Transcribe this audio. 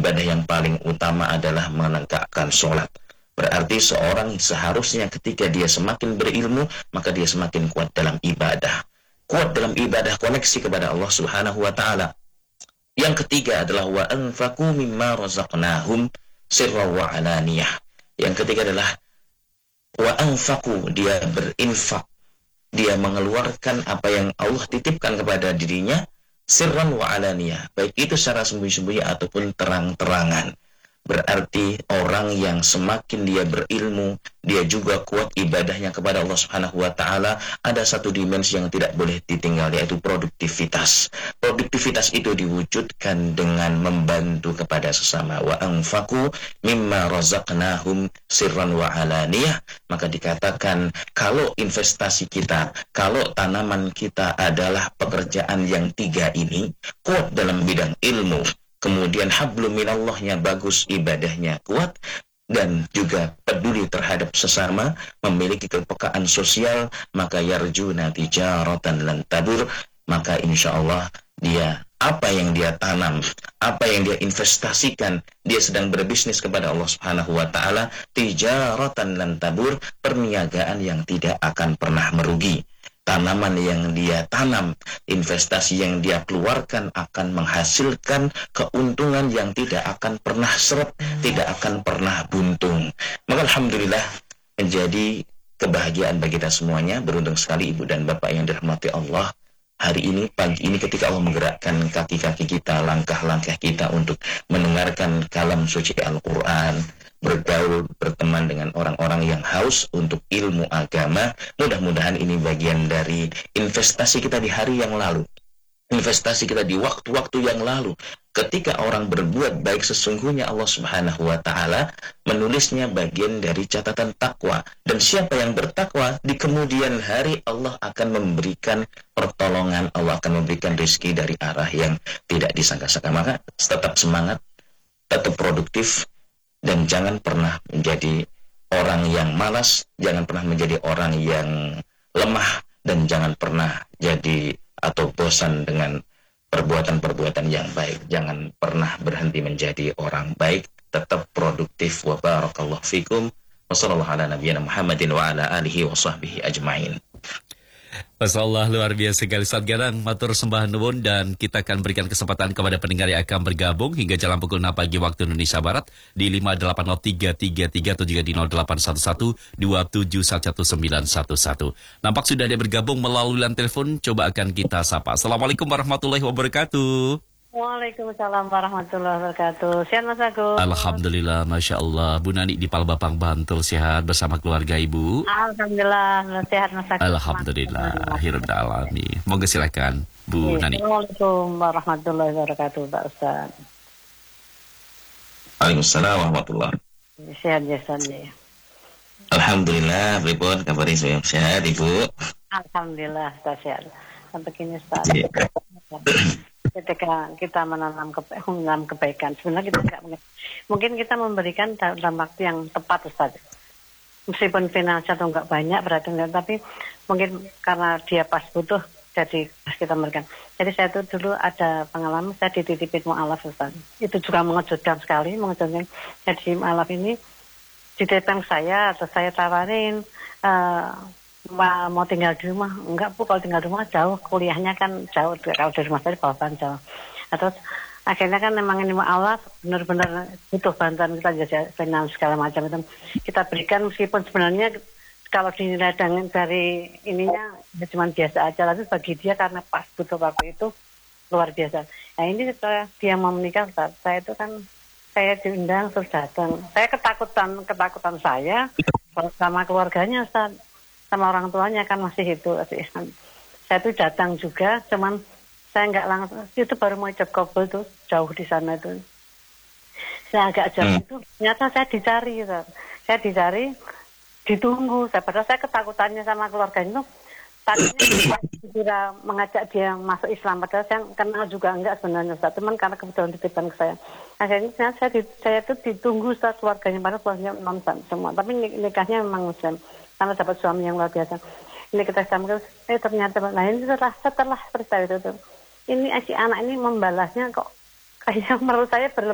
ibadah yang paling utama adalah menegakkan sholat. Berarti seorang seharusnya ketika dia semakin berilmu, maka dia semakin kuat dalam ibadah. Kuat dalam ibadah, koneksi kepada Allah Subhanahu wa taala. Yang ketiga adalah wa anfaqu mimma razaqnahum sirra wa alaniyah. Yang ketiga adalah wa anfaqu, dia berinfak, dia mengeluarkan apa yang Allah titipkan kepada dirinya, sirran wa alaniyah, baik itu secara sembunyi-sembunyi ataupun terang-terangan. Berarti orang yang semakin dia berilmu, dia juga kuat ibadahnya kepada Allah Subhanahu wa taala. Ada satu dimensi yang tidak boleh ditinggal, yaitu produktivitas. Produktivitas itu diwujudkan dengan membantu kepada sesama. Wa anfaqu mimma razaqnahum sirran wa alaniyah. Maka dikatakan kalau investasi kita, kalau tanaman kita adalah pekerjaan yang tiga ini, kuat dalam bidang ilmu, kemudian hablum minallahnya bagus, ibadahnya kuat, dan juga peduli terhadap sesama, memiliki kepekaan sosial, maka yarjuna tijaratan lan tabur, maka insya Allah dia, apa yang dia tanam, apa yang dia investasikan, dia sedang berbisnis kepada Allah Subhanahu wa taala, tijaratan lan tabur, perniagaan yang tidak akan pernah merugi. Tanaman yang dia tanam, investasi yang dia keluarkan akan menghasilkan keuntungan yang tidak akan pernah seret, tidak akan pernah buntung. Maka alhamdulillah, menjadi kebahagiaan bagi kita semuanya. Beruntung sekali ibu dan bapak yang dirahmati Allah. Hari ini, pagi ini, ketika Allah menggerakkan kaki-kaki kita, langkah-langkah kita untuk mendengarkan kalam suci Al-Quran, bergaul, berteman dengan orang-orang yang haus untuk ilmu agama. Mudah-mudahan ini bagian dari investasi kita di hari yang lalu, investasi kita di waktu-waktu yang lalu. Ketika orang berbuat baik, sesungguhnya Allah Subhanahu wa taala menulisnya bagian dari catatan takwa. Dan siapa yang bertakwa, di kemudian hari Allah akan memberikan pertolongan, Allah akan memberikan rezeki dari arah yang tidak disangka-sangka. Maka tetap semangat, tetap produktif, dan jangan pernah menjadi orang yang malas, jangan pernah menjadi orang yang lemah, dan jangan pernah jadi atau bosan dengan perbuatan-perbuatan yang baik. Jangan pernah berhenti menjadi orang baik, tetap produktif. Wa barakallahu fikum. Wassallallahu ala nabiyyina Muhammadin wa ala alihi wa sahbihi ajma'in. Masya Allah, luar biasa sekali. Ustaz Garang, matur sembah nuwun, dan kita akan berikan kesempatan kepada pendengar yang akan bergabung hingga jalan pukul 6 pagi waktu Indonesia Barat di 5803333 atau juga di 081127119111. Nampak sudah ada bergabung melalui line telepon, coba akan kita sapa. Assalamualaikum warahmatullahi wabarakatuh. Waalaikumsalam warahmatullahi wabarakatuh. Sehat Mas Agus? Alhamdulillah, Masya Allah. Bu Nani di Palbapang, Bantul, sehat bersama keluarga Ibu? Alhamdulillah, sehat Mas Agus. Alhamdulillah, akhirul alamin. Monggo silakan, Bu Nani. Assalamualaikum warahmatullahi wabarakatuh, Pak Ustaz. Waalaikumsalam warahmatullahi. Sehat ya, Ustaz ya. Alhamdulillah, pripun kabarnya sehat Ibu? Alhamdulillah, Ustaz sehat. Sampai kini Ustaz. Ketika kita menanam kebaikan, sebenarnya kita nggak mungkin kita memberikan dalam waktu yang tepat, Ustaz. Meskipun finansial atau nggak banyak berarti enggak, tapi mungkin karena dia pas butuh, jadi kita memberikan. Jadi saya tuh dulu ada pengalaman, saya dititipin mu'alaf, Ustaz. Itu juga mengejutkan sekali, mengejutkan. Jadi mu'alaf ini dititipkan saya, atau saya tawarin mau tinggal di rumah. Enggak Bu, kalau tinggal di rumah jauh, kuliahnya kan jauh, kalau dari rumah saya Balikpapan jauh. Nah, terus akhirnya kan memang ini Allah benar-benar butuh bantuan kita, jaga finans segala macam itu kita berikan, meskipun sebenarnya kalau dinilai dari ininya ya cuma biasa aja, tapi bagi dia karena pas butuh waktu itu luar biasa. Nah ini setelah dia mau menikah, saya itu kan saya diundang terus datang. Saya ketakutan saya sama keluarganya, Ustaz. Sama orang tuanya kan masih itu. Saya tuh datang juga, cuman saya nggak langsung, itu baru mau ijab kabul tuh, jauh di sana itu. Saya agak jauh itu, ternyata saya dicari, Ustaz. Saya dicari, ditunggu. Padahal saya ketakutannya sama keluarganya itu, tadinya kira mengajak dia masuk Islam, padahal saya kenal juga enggak sebenarnya, Ustaz. Cuman karena kebetulan titipan ke saya. Akhirnya saya itu ditunggu, Ustaz, keluarganya, padahal keluarganya non semua. Tapi nikahnya memang Muslim. Karena dapat suami yang luar biasa. Ini kita sambung, ternyata lain setelah peristiwa itu. Ini si anak ini membalasnya kok kayak menurut saya